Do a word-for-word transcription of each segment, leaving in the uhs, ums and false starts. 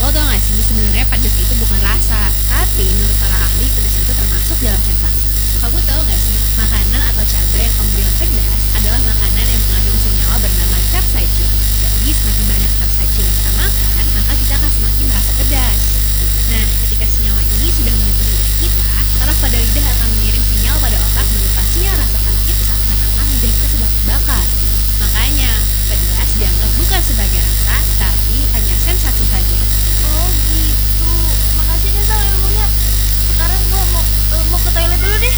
Lo tau gak sih, sebenarnya pedas itu bukan rasa, tapi menurut para ahli pedas itu termasuk dalam sensasi. Kamu tahu gak sih, makanan atau cabai yang kamu bilang pedas adalah makanan yang mengandung senyawa bernama capsaicin. Jadi semakin banyak capsaicin yang kita makan, maka kita akan semakin merasa pedas. Nah, ketika senyawa ini sudah menyentuh lidah kita, saraf pada lidah akan mengirim sinyal pada otak berupa sinyal rasa sakit seakan-akan lidah kita sedang terbakar. Makanya, pedas dianggap bukan sebagai rasa, tapi hanya sensasi saja. Oh gitu. Makasih nih Sal ilmunya. Sekarang gua mau eh, mau ke toilet dulu deh.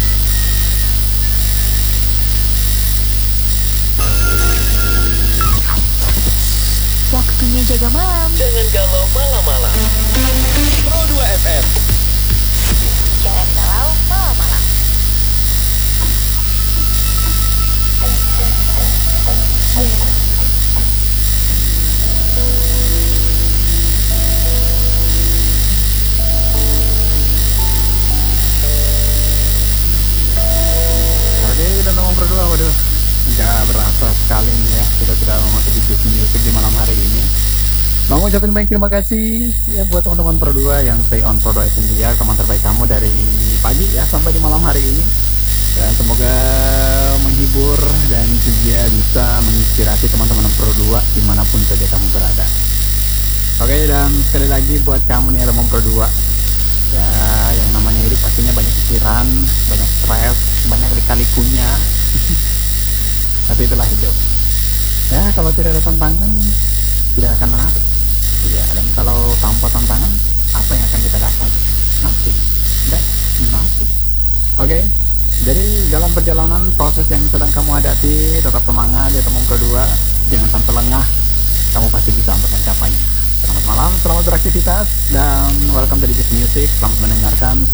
Waktunya jaga malam. Jangan galau malam-malam. Pro dua F M. Jangan galau malam-malam. Yeah. Oke, dan nomor berdua, waduh, nggak berasa sekali nih ya, kita sudah memasuki Just Music di malam hari ini. Mau ngucapin banyak terima kasih ya buat teman-teman berdua yang stay on Pro dua F M ya, teman terbaik kamu dari pagi ya sampai di malam hari ini. Dan semoga menghibur dan juga bisa menginspirasi teman-teman Pro dua dimanapun saja kamu berada. Oke, dan sekali lagi buat kamu nih Remon Pro dua ya, yang namanya hidup pastinya banyak pikiran, banyak stres, banyak lika-likunya. Tapi itulah hidup ya, kalau tidak ada tantangan tidak akan menarik ya, dan kalau tanpa tantangan apa yang akan kita dapat? Nothing. That's nothing. Oke, jadi dalam perjalanan proses yang sedang kamu hadapi, tetap semangat ya teman kedua, jangan sampai lengah, kamu pasti bisa untuk mencapainya. Selamat malam, selamat beraktivitas, dan welcome to Just Music. Selamat mendengarkan.